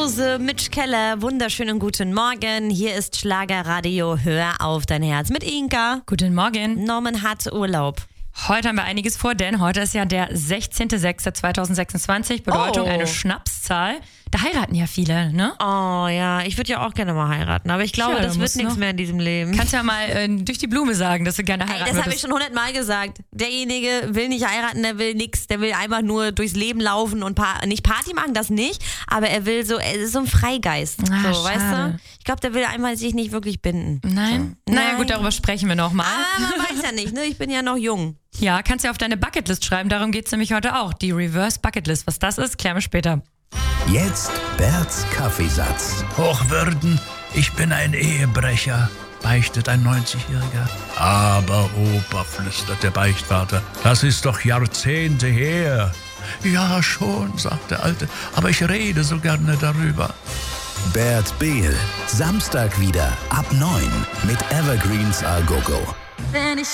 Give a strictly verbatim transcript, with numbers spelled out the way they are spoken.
Rose, Mitch Keller, wunderschönen guten Morgen. Hier ist Schlagerradio, hör auf dein Herz mit Inka. Guten Morgen. Norman hat Urlaub. Heute haben wir einiges vor, denn heute ist ja der sechzehnter sechster zweitausendsechsundzwanzig. Bedeutung Oh. eine Schnapszahl. Da heiraten ja viele, ne? Oh ja, ich würde ja auch gerne mal heiraten, aber ich glaube, Tja, das da wird musst nichts noch- mehr in diesem Leben. Kannst ja mal äh, durch die Blume sagen, dass du gerne Ey, heiraten das habe ich würdest. schon hundertmal gesagt. Derjenige will nicht heiraten, der will nix, der will einfach nur durchs Leben laufen und pa- nicht Party machen, das nicht, aber er will so, er ist so ein Freigeist. Ah, so, weißt schade. du? Ich glaube, der will einmal sich nicht wirklich binden. Nein? So. Naja Nein. gut, darüber sprechen wir nochmal. Aber man weiß ja nicht, ne? Ich bin ja noch jung. Ja, kannst ja auf deine Bucketlist schreiben, darum geht's nämlich heute auch. Die Reverse Bucketlist. Was das ist, klären wir später. Jetzt Berts Kaffeesatz. Hochwürden, ich bin ein Ehebrecher, beichtet ein neunzigjähriger. Aber Opa, flüstert der Beichtvater, das ist doch Jahrzehnte her. Ja, schon, sagt der Alte, aber ich rede so gerne darüber. Bert Behl. Samstag wieder ab neun mit Evergreens A Go Go. Wenn ich